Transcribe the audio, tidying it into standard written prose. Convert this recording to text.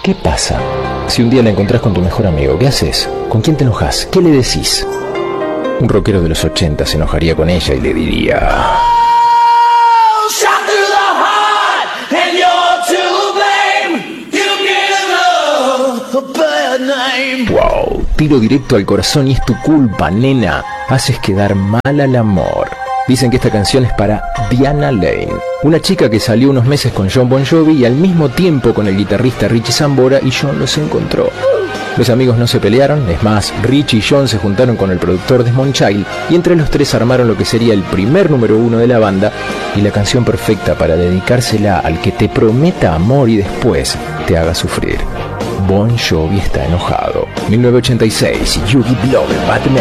¿Qué pasa si un día la encontrás con tu mejor amigo? ¿Qué haces? ¿Con quién te enojas? ¿Qué le decís? Un rockero de los 80 se enojaría con ella y le diría: wow, tiro directo al corazón y es tu culpa, nena. Haces quedar mal al amor. Dicen que esta canción es para Diana Lane, una chica que salió unos meses con Jon Bon Jovi y al mismo tiempo con el guitarrista Richie Sambora, y Jon los encontró. Los amigos no se pelearon, es más, Richie y Jon se juntaron con el productor Desmond Child y entre los tres armaron lo que sería el primer número 1 de la banda y la canción perfecta para dedicársela al que te prometa amor y después te haga sufrir. Bon Jovi está enojado. 1986, You Give Love, Batman.